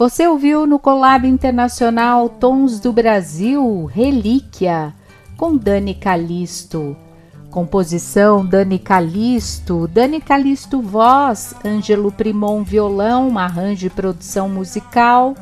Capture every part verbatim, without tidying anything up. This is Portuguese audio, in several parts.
Você ouviu no Collab Internacional Tons do Brasil, Relíquia, com Dani Calisto. Composição Dani Calisto, Dani Calisto voz, Ângelo Primon violão, arranjo e produção musical,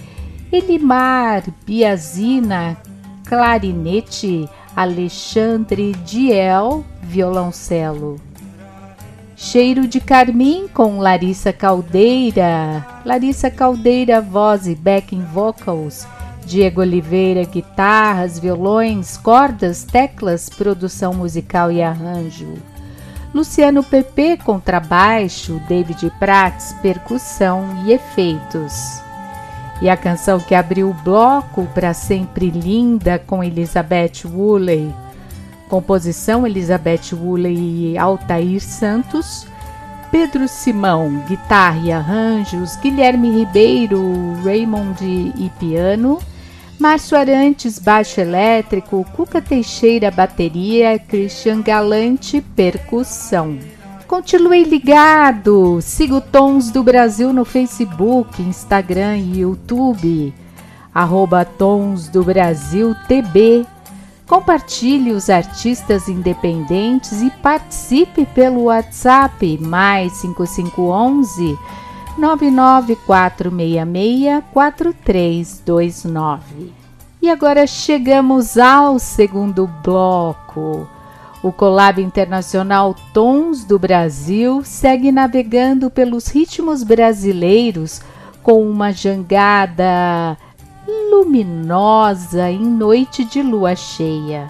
Elimar Biazina clarinete, Alexandre Diel violoncelo. Cheiro de Carmim com Larissa Caldeira, Larissa Caldeira voz e backing vocals, Diego Oliveira guitarras, violões, cordas, teclas, produção musical e arranjo. Luciano Pepe contrabaixo, David Prats percussão e efeitos. E a canção que abriu o bloco, Pra Sempre Linda, com Elizabeth Woolley. Composição Elizabeth Woolley e Altair Santos. Pedro Simão, guitarra e arranjos. Guilherme Ribeiro, Raymond e piano. Márcio Arantes, baixo elétrico. Cuca Teixeira, bateria. Christian Galante, percussão. Continue ligado, siga o Tons do Brasil no Facebook, Instagram e YouTube, arroba Tons do Brasil T B. Compartilhe os artistas independentes e participe pelo WhatsApp, mais cinco cinco um um, nove nove quatro seis seis, quatro três dois nove. E agora chegamos ao segundo bloco. O Collab Internacional Tons do Brasil segue navegando pelos ritmos brasileiros com uma jangada luminosa em noite de lua cheia.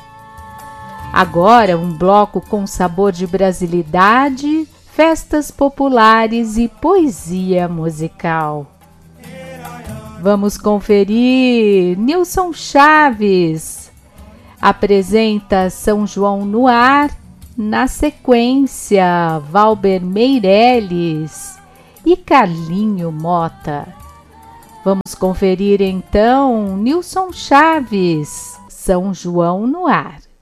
Agora um bloco com sabor de brasilidade, festas populares e poesia musical. Vamos conferir. Nilson Chaves apresenta São João no Ar, na sequência Valber Meirelles e Carlinho Mota. Vamos conferir então Nilson Chaves, São João no Ar.